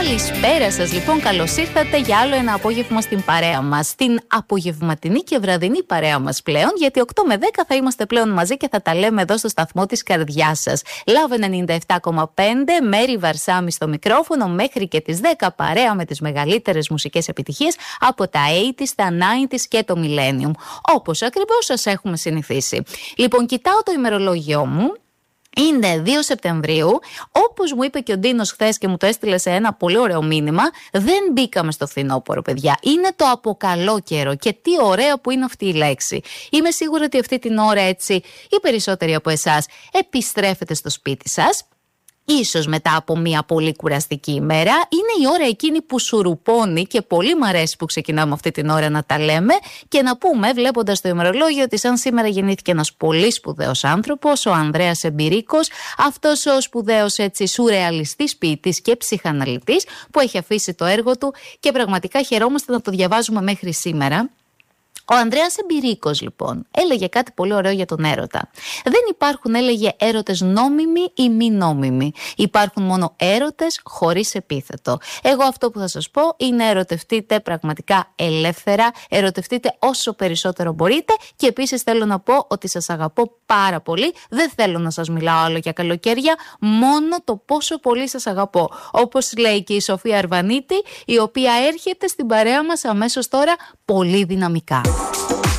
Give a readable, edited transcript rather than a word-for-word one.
Καλησπέρα σας λοιπόν, καλώς ήρθατε για άλλο ένα απόγευμα στην παρέα μας. Στην απογευματινή και βραδινή παρέα μας πλέον, γιατί 8 με 10 θα είμαστε πλέον μαζί και θα τα λέμε εδώ στο σταθμό της καρδιάς σας. Love 97,5, Μέρη Βαρσάμι στο μικρόφωνο, μέχρι και τις 10 παρέα με τις μεγαλύτερες μουσικές επιτυχίες από τα 80s, τα 90s και το Millennium. Όπως ακριβώς σας έχουμε συνηθίσει. Λοιπόν, κοιτάω το ημερολόγιό μου. Είναι 2 Σεπτεμβρίου, όπως μου είπε και ο Ντίνος χθες και μου το έστειλε σε ένα πολύ ωραίο μήνυμα, δεν μπήκαμε στο φθινόπωρο, παιδιά. Είναι το αποκαλό καιρό και τι ωραία που είναι αυτή η λέξη. Είμαι σίγουρη ότι αυτή την ώρα έτσι οι περισσότεροι από εσάς επιστρέφετε στο σπίτι σας. Ίσως μετά από μια πολύ κουραστική ημέρα. Είναι η ώρα εκείνη που σουρουπώνει και πολύ μ' αρέσει που ξεκινάμε αυτή την ώρα να τα λέμε και να πούμε, βλέποντας το ημερολόγιο, ότι σαν σήμερα γεννήθηκε ένας πολύ σπουδαίος άνθρωπος, ο Ανδρέας Εμπειρίκος, αυτός ο σπουδαίος έτσι σουρεαλιστής ποιητής και ψυχαναλυτής που έχει αφήσει το έργο του και πραγματικά χαιρόμαστε να το διαβάζουμε μέχρι σήμερα. Ο Ανδρέας Εμπειρίκος λοιπόν έλεγε κάτι πολύ ωραίο για τον έρωτα. Δεν υπάρχουν, έλεγε, έρωτες νόμιμοι ή μη νόμιμοι. Υπάρχουν μόνο έρωτες χωρίς επίθετο. Εγώ αυτό που θα σας πω είναι ερωτευτείτε πραγματικά ελεύθερα, ερωτευτείτε όσο περισσότερο μπορείτε και επίσης θέλω να πω ότι σας αγαπώ πάρα πολύ. Δεν θέλω να σας μιλάω άλλο για καλοκαίρια, μόνο το πόσο πολύ σας αγαπώ. Όπως λέει και η Σοφία Αρβανίτη, η οποία έρχεται στην παρέα μας αμέσως τώρα πολύ δυναμικά.